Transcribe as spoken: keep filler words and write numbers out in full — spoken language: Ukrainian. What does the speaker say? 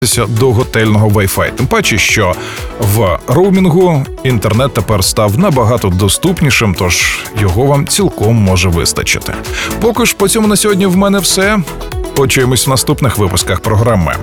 до готельного Wi-Fi. Тим паче, що в роумінгу інтернет тепер став набагато доступнішим, тож його вам цілком може вистачити. Поки ж по цьому на сьогодні в мене все. Почуємось в наступних випусках програми.